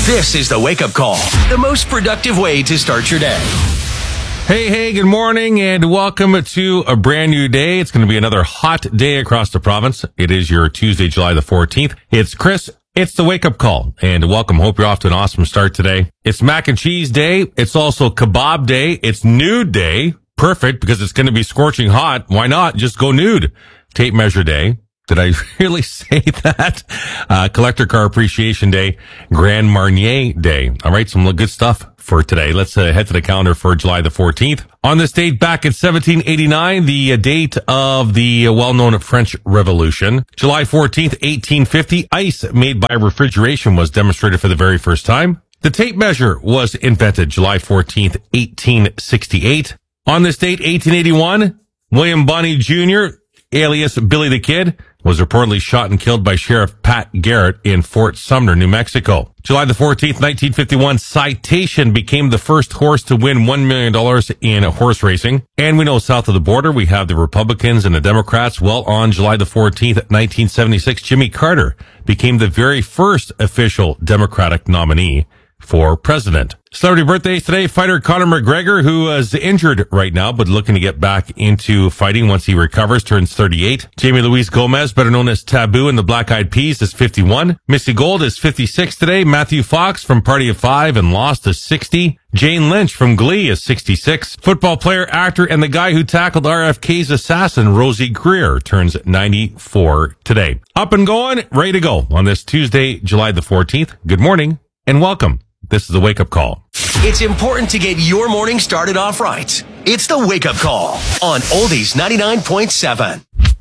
This is the Wake Up Call, the most productive way to start your day. Hey, good morning and welcome to a brand new day. It's going to be another hot day across the province. It is your Tuesday, July the 14th. It's Chris. It's the Wake Up Call and welcome. Hope you're off to an awesome start today. It's mac and cheese day. It's also kebab day. It's nude day. Perfect because it's going to be scorching hot. Why not? Just go nude. Tape measure day. Did I really say that? Collector Car Appreciation Day, Grand Marnier Day. All right, some good stuff for today. Let's head to the calendar for July the 14th. On this date, back in 1789, the date of the well-known French Revolution. July 14th, 1850, ice made by refrigeration was demonstrated for the very first time. The tape measure was invented July 14th, 1868. On this date, 1881, William Bonney Jr., alias Billy the Kid, was reportedly shot and killed by Sheriff Pat Garrett in Fort Sumner, New Mexico. July the 14th, 1951, Citation became the first horse to win $1 million in horse racing. And we know south of the border, we have the Republicans and the Democrats. Well, on July the 14th, 1976, Jimmy Carter became the very first official Democratic nominee for president. Celebrity birthdays today, fighter Conor McGregor, who is injured right now, but looking to get back into fighting once he recovers, turns 38. Jamie Louise Gomez, better known as Taboo in the Black Eyed Peas, is 51. Missy Gold is 56 today. Matthew Fox from Party of Five and Lost is 60. Jane Lynch from Glee is 66. Football player, actor, and the guy who tackled RFK's assassin, Rosie Greer, turns 94 today. Up and going, ready to go on this Tuesday, July the 14th. Good morning and welcome. This is the Wake Up Call. It's important to get your morning started off right. It's the Wake Up Call on Oldies 99.7.